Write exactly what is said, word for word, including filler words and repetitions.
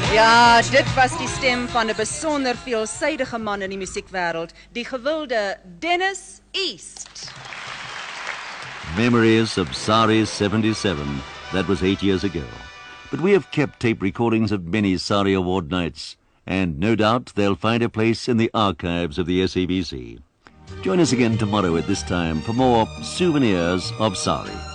Ja, dit was die stem van 'n besonder veelsidige man in die musiekwêreld, die gewilde Dennis East. Memories of Sari seventy-seven. That was eight years ago. But we have kept tape recordings of many Sari Award nights, and no doubt they'll find a place in the archives of the S A B C. Join us again tomorrow at this time for more souvenirs of Sari.